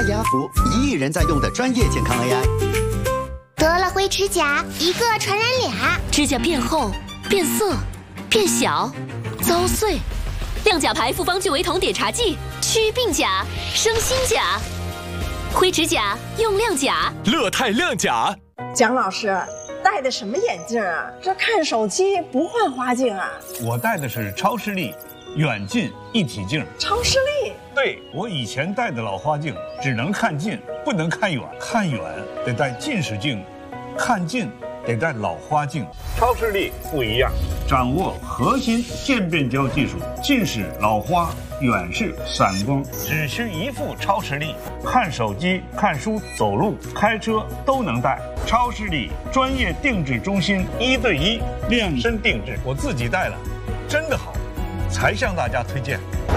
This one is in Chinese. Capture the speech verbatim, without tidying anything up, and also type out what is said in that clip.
雅福，一亿人在用的专业健康 A I。 得了灰指甲，一个传染俩， 指甲变厚、变色、变小、遭碎。亮甲牌复方聚维酮碘茶剂，祛病甲，生新甲。灰指甲用亮甲， 乐泰亮甲。 蒋老师戴的什么眼镜啊？这看手机不换花镜啊？ 我戴的是超视力远近一体镜。 超视力？ 对，我以前戴的老花镜只能看近，不能看远，看远得戴近视镜，看近得戴老花镜。超视力不一样，掌握核心渐变焦技术，近视、老花、远视、散光，只需一副超视力，看手机、看书、走路、开车都能戴。超视力专业定制中心，一对一量身定制，我自己戴了，真的好，才向大家推荐。